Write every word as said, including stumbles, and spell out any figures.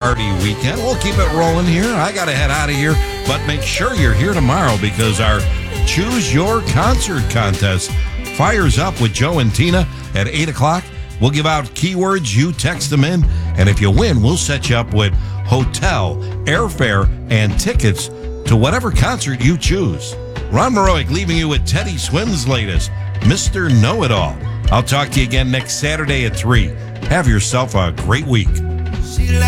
party weekend. We'll keep it rolling here. I got to head out of here, but make sure you're here tomorrow because our Choose Your Concert contest fires up with Joe and Tina at eight o'clock. We'll give out keywords. You text them in, and if you win, we'll set you up with hotel, airfare, and tickets to whatever concert you choose. Ron Moroic leaving you with Teddy Swims' latest, Mister Know-It-All. I'll talk to you again next Saturday at three. Have yourself a great week.